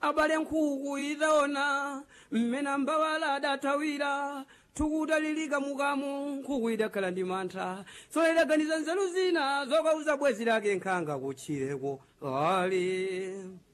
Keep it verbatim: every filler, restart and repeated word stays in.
abale nkhuku idaona mmene mbawala adatawira tukudalilika mukamu nkhuku idakhala ndi mantha so idaganiza nzeru zina zokauza bwezi lake nkhanga kuchireko ali